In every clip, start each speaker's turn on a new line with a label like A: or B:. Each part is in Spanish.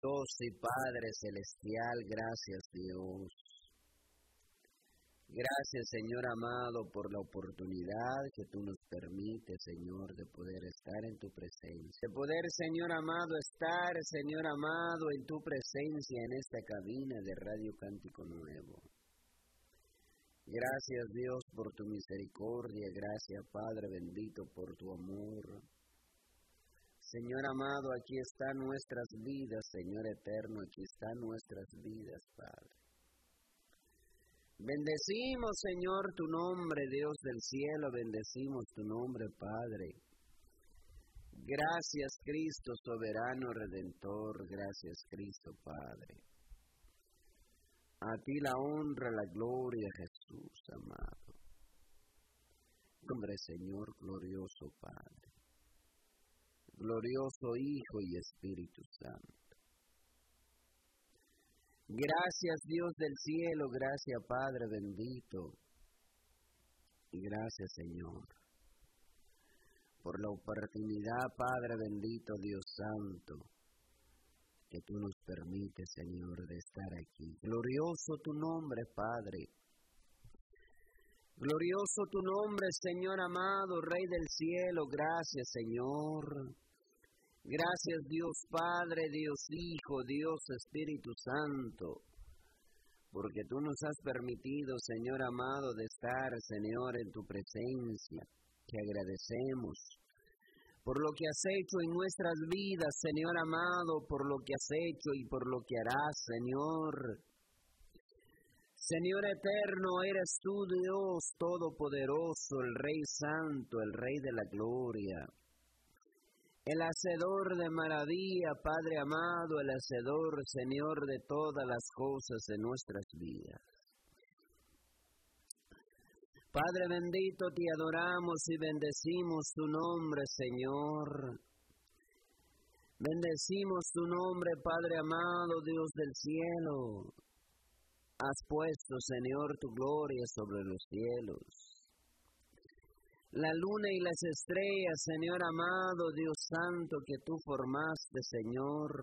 A: Dios y Padre Celestial, gracias Dios. Gracias Señor amado por la oportunidad que tú nos permites, Señor, de poder estar en tu presencia. De poder, Señor amado, estar, Señor amado, en tu presencia en esta cabina de Radio Cántico Nuevo. Gracias Dios por tu misericordia, gracias Padre bendito por tu amor. Señor amado, aquí están nuestras vidas, Señor eterno, aquí están nuestras vidas, Padre. Bendecimos, Señor, tu nombre, Dios del cielo, bendecimos tu nombre, Padre. Gracias, Cristo, soberano, redentor, gracias, Cristo, Padre. A ti la honra, la gloria, Jesús, amado. Nombre, Señor, glorioso, Padre. Glorioso Hijo y Espíritu Santo. Gracias Dios del cielo, gracias Padre bendito. Y gracias Señor por la oportunidad, Padre bendito, Dios Santo, que tú nos permites, Señor, de estar aquí. Glorioso tu nombre, Padre. Glorioso tu nombre, Señor amado, Rey del cielo, gracias Señor. Gracias Dios Padre, Dios Hijo, Dios Espíritu Santo, porque tú nos has permitido, Señor amado, de estar, Señor, en tu presencia. Te agradecemos por lo que has hecho en nuestras vidas, Señor amado, por lo que has hecho y por lo que harás, Señor. Señor eterno, eres tú, Dios Todopoderoso, el Rey Santo, el Rey de la Gloria. El hacedor de maravilla, Padre amado, el hacedor, Señor, de todas las cosas en nuestras vidas. Padre bendito, te adoramos y bendecimos tu nombre, Señor. Bendecimos tu nombre, Padre amado, Dios del cielo. Has puesto, Señor, tu gloria sobre los cielos. La luna y las estrellas, Señor amado, Dios santo, que tú formaste, Señor.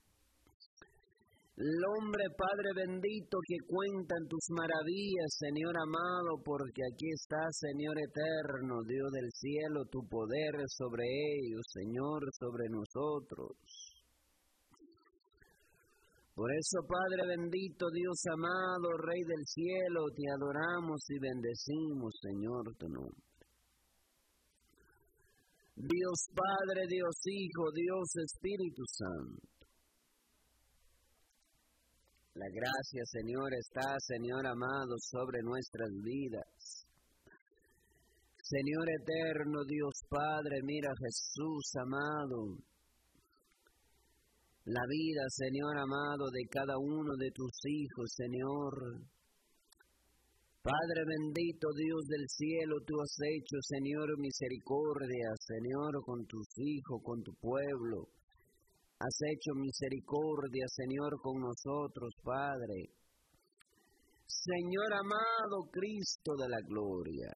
A: El hombre, Padre bendito, que cuentan tus maravillas, Señor amado, porque aquí está, Señor eterno, Dios del cielo, tu poder sobre ellos, Señor, sobre nosotros. Por eso, Padre bendito, Dios amado, Rey del cielo, te adoramos y bendecimos, Señor, tu nombre. Dios Padre, Dios Hijo, Dios Espíritu Santo. La gracia, Señor, está, Señor amado, sobre nuestras vidas. Señor eterno, Dios Padre, mira Jesús amado. La vida, Señor amado, de cada uno de tus hijos, Señor. Padre bendito, Dios del cielo, tú has hecho, Señor, misericordia, Señor, con tus hijos, con tu pueblo. Has hecho misericordia, Señor, con nosotros, Padre. Señor amado, Cristo de la gloria,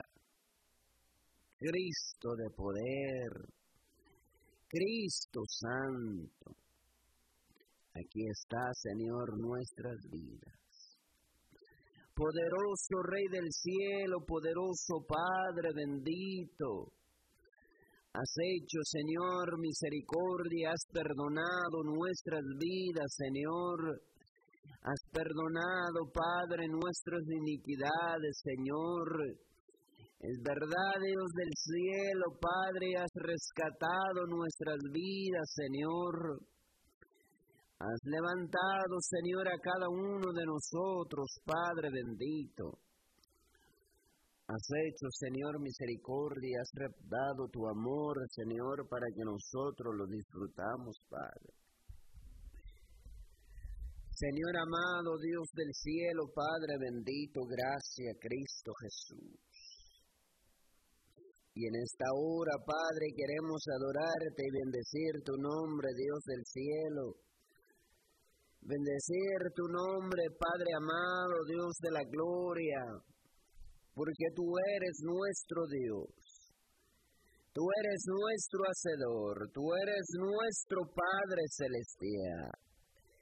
A: Cristo de poder, Cristo santo. Aquí está, Señor, nuestras vidas. Poderoso Rey del cielo, poderoso Padre bendito, has hecho, Señor, misericordia, has perdonado nuestras vidas, Señor, has perdonado, Padre, nuestras iniquidades, Señor. Es verdad, Dios del cielo, Padre, has rescatado nuestras vidas, Señor. Has levantado, Señor, a cada uno de nosotros, Padre bendito. Has hecho, Señor, misericordia, has dado tu amor, Señor, para que nosotros lo disfrutamos, Padre. Señor amado, Dios del cielo, Padre bendito, gracias, Cristo Jesús. Y en esta hora, Padre, queremos adorarte y bendecir tu nombre, Dios del cielo. Bendecir tu nombre, Padre amado, Dios de la gloria, porque tú eres nuestro Dios. Tú eres nuestro Hacedor, tú eres nuestro Padre Celestial.